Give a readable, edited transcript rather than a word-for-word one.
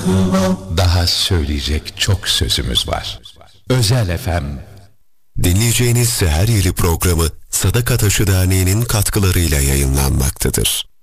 Daha söyleyecek çok sözümüz var. Özel FM. Dinleyeceğiniz Seher Yeli programı Sadaka Taşı Derneği'nin katkılarıyla yayınlanmaktadır.